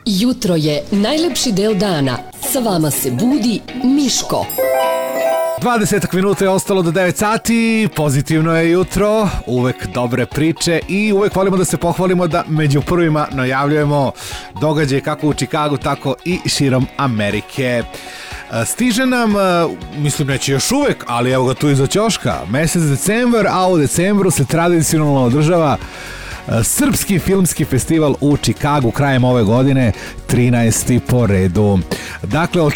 Jutro je najlepši del dana. Sa vama se budi Miško. 20 minuta je ostalo do 9 sati, pozitivno je jutro, uvek dobre priče i uvek volimo da se pohvalimo da među prvima najavljujemo događaje kako u Čikagu, tako i širom Amerike. Stiže nam, mislim neće još uvek, ali evo ga tu iza ćoška, mesec decembar, a u decembru se tradicionalno održava Srpski filmski festival u Čikagu krajem ove godine, 13. po redu. Dakle, od